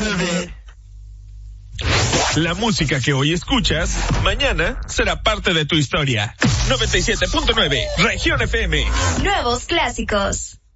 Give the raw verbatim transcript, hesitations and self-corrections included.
volver. La música que hoy escuchas, mañana será parte de tu historia. noventa y siete punto nueve, Región F M. Nuevos clásicos.